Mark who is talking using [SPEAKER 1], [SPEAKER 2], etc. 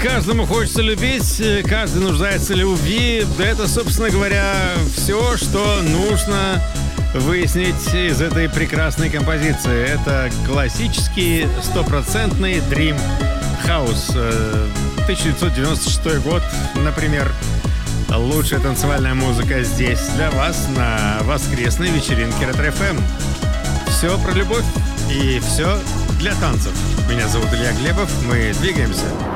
[SPEAKER 1] Каждому хочется любить, каждый нуждается в любви. Да это, собственно говоря, все, что нужно выяснить из этой прекрасной композиции. Это классический стопроцентный Dream House. 1996 год, например. Лучшая танцевальная музыка здесь для вас на воскресной вечеринке Ретро-ФМ. Все про любовь и все для танцев. Меня зовут Илья Глебов. Мы двигаемся.